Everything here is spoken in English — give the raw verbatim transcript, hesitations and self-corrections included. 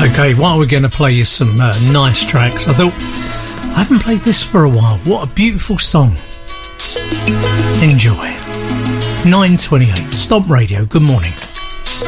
Okay, while we're going to play you some uh, nice tracks, I thought, I haven't played this for a while. What a beautiful song. Enjoy. nine twenty-eight, Stomp Radio, good morning.